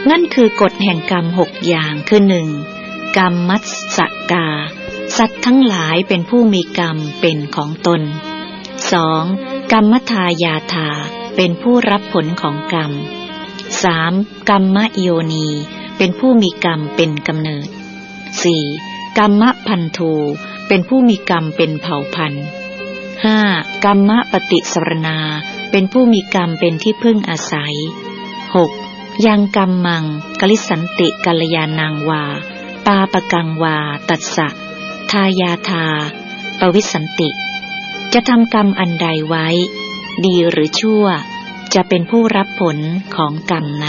นั่นคือกฎแห่งกรรม6อย่างคือ 1. กรรมมัสสกาสัตว์ทั้งหลายเป็นผู้มีกรรมเป็นของตน 2. กรรมทายาทาเป็นผู้รับผลของกรรม 3. กรรมโยนีเป็นผู้มีกรรมเป็นกำเนิด 4. กรรมพันธุเป็นผู้มีกรรมเป็นเผ่าพันธุ์ 5. กรรมปฏิสรณาเป็นผู้มีกรรมเป็นที่พึ่งอาศัย 6. ยังกรรมังกลิสันติกัลยาณังวาปาปกังวาตัสสะทายาทาปวิสันติจะทำกรรมอันใดไว้ดีหรือชั่วจะเป็นผู้รับผลของกรรมนั้น